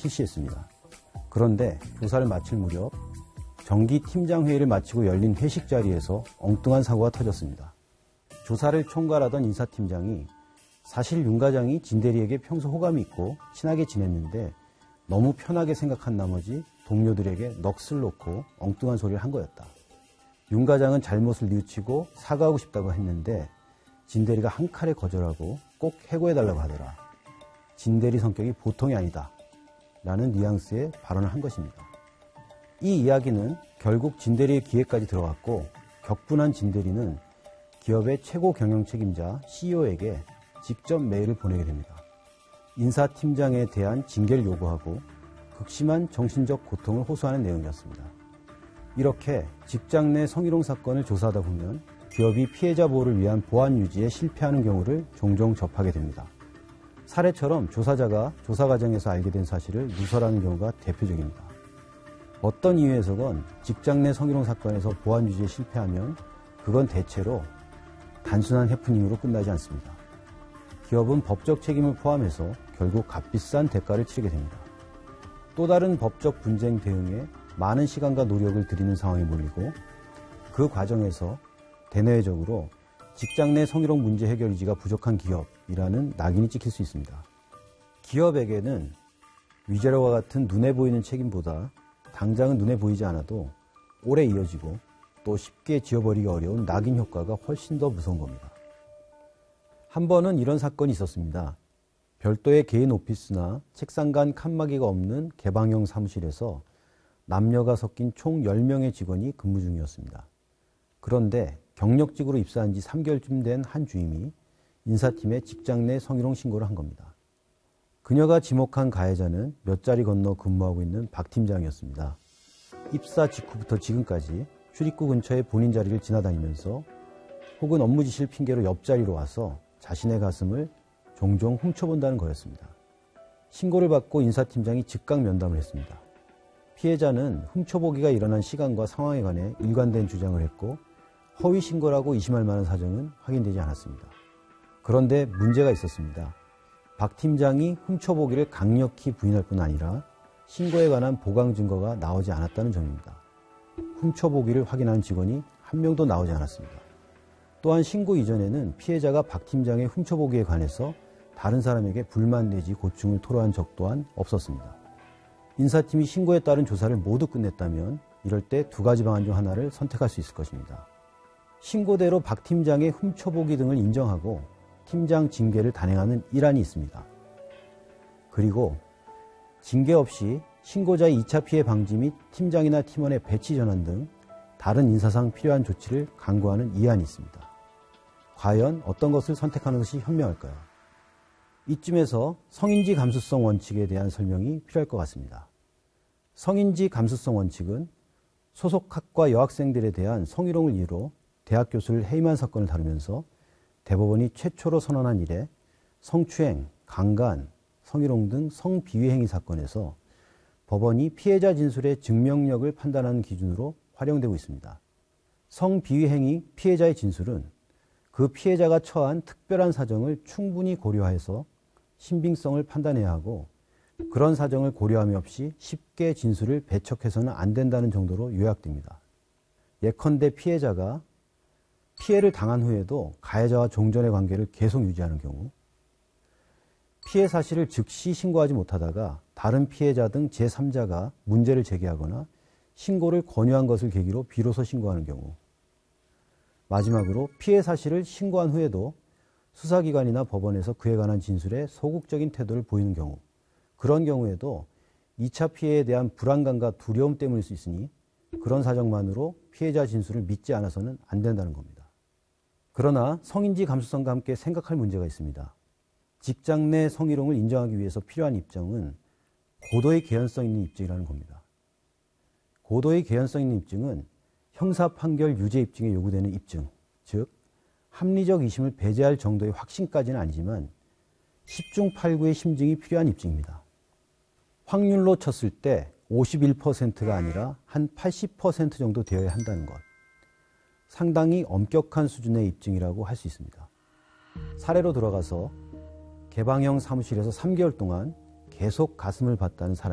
실시했습니다. 그런데 조사를 마칠 무렵 정기 팀장 회의를 마치고 열린 회식 자리에서 엉뚱한 사고가 터졌습니다. 조사를 총괄하던 인사팀장이 사실 윤 과장이 진 대리에게 평소 호감이 있고 친하게 지냈는데 너무 편하게 생각한 나머지 동료들에게 넋을 놓고 엉뚱한 소리를 한 거였다. 윤 과장은 잘못을 뉘우치고 사과하고 싶다고 했는데 진 대리가 한 칼에 거절하고 꼭 해고해달라고 하더라. 진 대리 성격이 보통이 아니다 라는 뉘앙스의 발언을 한 것입니다. 이 이야기는 결국 진 대리의 귀에까지 들어갔고 격분한 진 대리는 기업의 최고 경영 책임자 CEO에게 직접 메일을 보내게 됩니다. 인사팀장에 대한 징계를 요구하고 극심한 정신적 고통을 호소하는 내용이었습니다. 이렇게 직장 내 성희롱 사건을 조사하다 보면 기업이 피해자 보호를 위한 보안 유지에 실패하는 경우를 종종 접하게 됩니다. 사례처럼 조사자가 조사 과정에서 알게 된 사실을 누설하는 경우가 대표적입니다. 어떤 이유에서건 직장 내 성희롱 사건에서 보안 유지에 실패하면 그건 대체로 단순한 해프닝으로 끝나지 않습니다. 기업은 법적 책임을 포함해서 결국 값비싼 대가를 치르게 됩니다. 또 다른 법적 분쟁 대응에 많은 시간과 노력을 들이는 상황에 몰리고 그 과정에서 대내외적으로 직장 내 성희롱 문제 해결 의지가 부족한 기업이라는 낙인이 찍힐 수 있습니다. 기업에게는 위자료와 같은 눈에 보이는 책임보다 당장은 눈에 보이지 않아도 오래 이어지고 또 쉽게 지워버리기 어려운 낙인 효과가 훨씬 더 무서운 겁니다. 한 번은 이런 사건이 있었습니다. 별도의 개인 오피스나 책상 간 칸막이가 없는 개방형 사무실에서 남녀가 섞인 총 10명의 직원이 근무 중이었습니다. 그런데 경력직으로 입사한 지 3개월쯤 된 한 주임이 인사팀에 직장 내 성희롱 신고를 한 겁니다. 그녀가 지목한 가해자는 몇 자리 건너 근무하고 있는 박 팀장이었습니다. 입사 직후부터 지금까지 출입구 근처에 본인 자리를 지나다니면서 혹은 업무 지시를 핑계로 옆자리로 와서 자신의 가슴을 종종 훔쳐본다는 거였습니다. 신고를 받고 인사팀장이 즉각 면담을 했습니다. 피해자는 훔쳐보기가 일어난 시간과 상황에 관해 일관된 주장을 했고 허위 신고라고 의심할 만한 사정은 확인되지 않았습니다. 그런데 문제가 있었습니다. 박 팀장이 훔쳐보기를 강력히 부인할 뿐 아니라 신고에 관한 보강 증거가 나오지 않았다는 점입니다. 훔쳐보기를 확인한 직원이 한 명도 나오지 않았습니다. 또한 신고 이전에는 피해자가 박 팀장의 훔쳐보기에 관해서 다른 사람에게 불만 내지 고충을 토로한 적 또한 없었습니다. 인사팀이 신고에 따른 조사를 모두 끝냈다면 이럴 때 두 가지 방안 중 하나를 선택할 수 있을 것입니다. 신고대로 박 팀장의 훔쳐보기 등을 인정하고 팀장 징계를 단행하는 일환이 있습니다. 그리고 징계 없이 신고자의 2차 피해 방지 및 팀장이나 팀원의 배치 전환 등 다른 인사상 필요한 조치를 강구하는 이안이 있습니다. 과연 어떤 것을 선택하는 것이 현명할까요? 이쯤에서 성인지 감수성 원칙에 대한 설명이 필요할 것 같습니다. 성인지 감수성 원칙은 소속 학과 여학생들에 대한 성희롱을 이유로 대학 교수를 해임한 사건을 다루면서 대법원이 최초로 선언한 이래 성추행, 강간, 성희롱 등 성비위행위 사건에서 법원이 피해자 진술의 증명력을 판단하는 기준으로 활용되고 있습니다. 성비위행위 피해자의 진술은 그 피해자가 처한 특별한 사정을 충분히 고려해서 신빙성을 판단해야 하고 그런 사정을 고려함이 없이 쉽게 진술을 배척해서는 안 된다는 정도로 요약됩니다. 예컨대 피해자가 피해를 당한 후에도 가해자와 종전의 관계를 계속 유지하는 경우, 피해 사실을 즉시 신고하지 못하다가 다른 피해자 등 제3자가 문제를 제기하거나 신고를 권유한 것을 계기로 비로소 신고하는 경우, 마지막으로 피해 사실을 신고한 후에도 수사기관이나 법원에서 그에 관한 진술에 소극적인 태도를 보이는 경우, 그런 경우에도 2차 피해에 대한 불안감과 두려움 때문일 수 있으니 그런 사정만으로 피해자 진술을 믿지 않아서는 안 된다는 겁니다. 그러나 성인지 감수성과 함께 생각할 문제가 있습니다. 직장 내 성희롱을 인정하기 위해서 필요한 입증은 고도의 개연성 있는 입증이라는 겁니다. 고도의 개연성 있는 입증은 형사 판결 유죄 입증에 요구되는 입증, 즉 합리적 의심을 배제할 정도의 확신까지는 아니지만 10중 8구의 심증이 필요한 입증입니다. 확률로 쳤을 때 51%가 아니라 한 80% 정도 되어야 한다는 것. 상당히 엄격한 수준의 입증이라고 할 수 있습니다. 사례로 들어가서 개방형 사무실에서 3개월 동안 계속 가슴을 봤다는 사람이